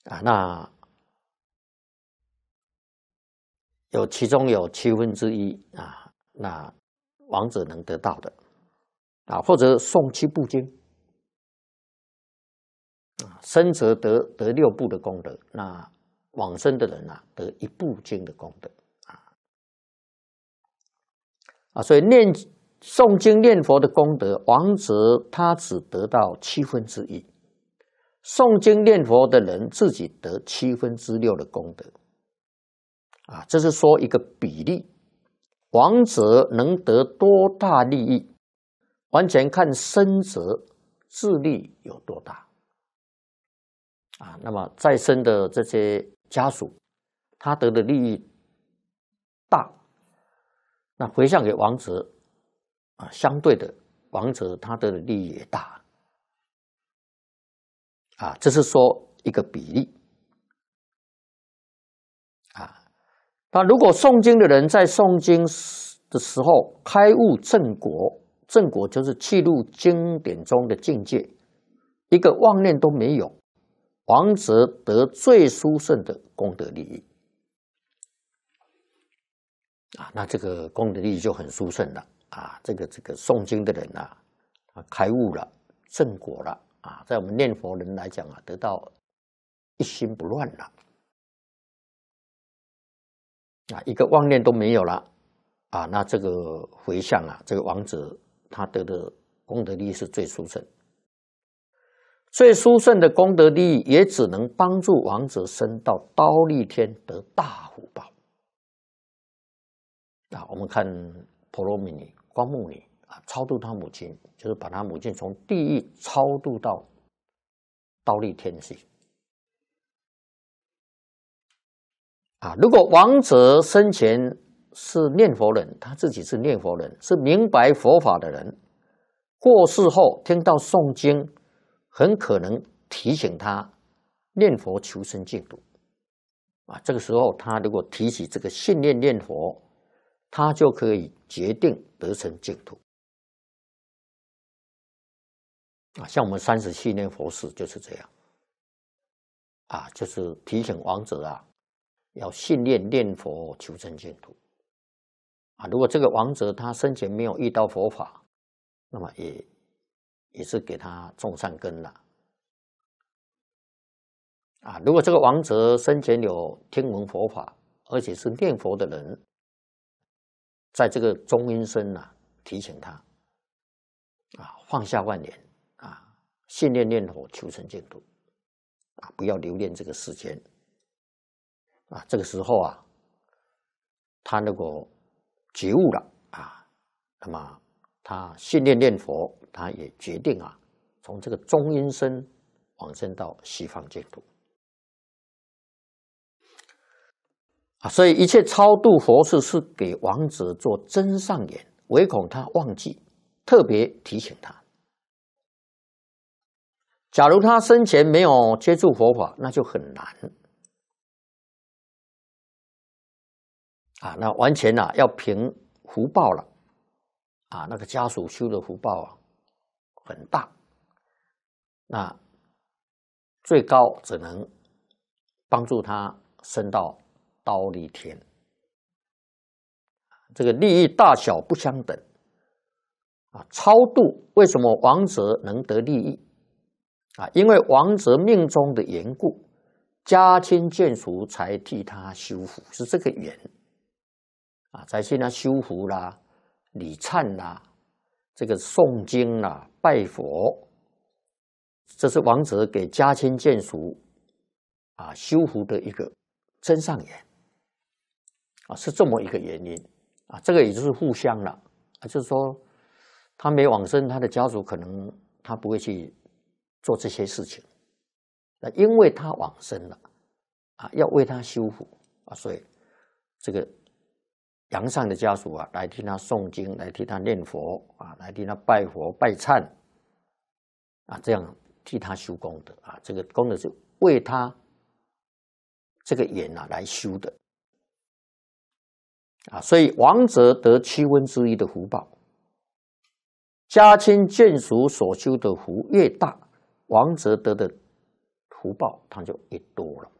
那其中有1/7那亡者能得到的或者诵7部经生者得6部的功德，那往生的人得1部经的功德所以诵经念佛的功德，亡者他只得到1/7，诵经念佛的人自己得6/7的功德这是说一个比例，亡者能得多大利益，完全看生者自利有多大那么在生的这些家属，他得的利益大，那回向给亡者相对的，亡者他得的利益也大这是说一个比例那如果诵经的人在诵经的时候开悟正果，正果就是契入经典中的境界，一个妄念都没有，亡者得最殊胜的功德利益那这个功德利益就很殊胜了这个诵经的人开悟了，正果了在我们念佛人来讲得到一心不乱了一个妄念都没有了那这个回向这个亡者他得的功德利益是最殊胜，最殊胜的功德利益也只能帮助亡者升到忉利天得大福报我们看婆罗米尼光目尼超度他母亲，就是把他母亲从地狱超度到忉利天去如果亡者生前是念佛人，他自己是念佛人，是明白佛法的人，过世后听到诵经，很可能提醒他念佛求生净土这个时候他如果提起这个信念念佛，他就可以决定得成净土像我们37念佛事就是这样就是提醒亡者要信念念佛求生净土如果这个亡者他生前没有遇到佛法，那么也是给他种善根了如果这个亡者生前有听闻佛法，而且是念佛的人，在这个中阴身提醒他放下万年信念念佛求生净土不要留恋这个世间这个时候他如果觉悟了那么他信念念佛，他也决定从这个中阴身往生到西方净土所以一切超度佛事是给亡者做增上缘，唯恐他忘记，特别提醒他。假如他生前没有接触佛法，那就很难那完全要凭福报了那个家属修的福报很大，那最高只能帮助他升到忉利天，这个利益大小不相等超度为什么亡者能得利益因为亡者命中的缘故，家亲眷属才替他修福，是这个缘才替他修福啦、礼忏啦、这个诵经啦、拜佛，这是亡者给家亲眷属修福的一个真上缘是这么一个原因这个也就是互相了就是说他没往生，他的家属可能他不会去做这些事情，因为他往生了要为他修福所以这个阳上的家属来替他诵经，来替他念佛来替他拜佛拜忏这样替他修功德这个功德是为他这个缘来修的所以亡者得1/7的福报，家亲眷属所修的福越大，亡者得的福报它就越多了。